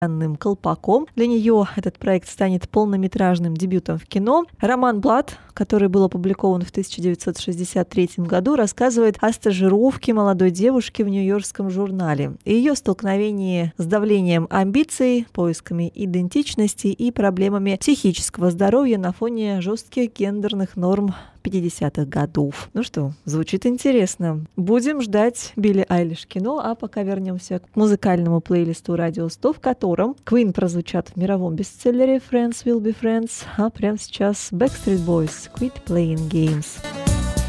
колпаком. Для нее этот проект станет полнометражным дебютом в кино. Роман Блад, который был опубликован в 1963 году, рассказывает о стажировке молодой девушки в нью-йоркском журнале и ее столкновении с давлением амбиций, поисками идентичности и проблемами психического здоровья на фоне жестких гендерных норм 50-х годов. Ну что, звучит интересно. Будем ждать Билли Айлиш кино, а пока вернемся к музыкальному плейлисту Радио 100, в котором Queen прозвучат в мировом бестселлере Friends Will Be Friends, а прямо сейчас Backstreet Boys Quit Playing Games.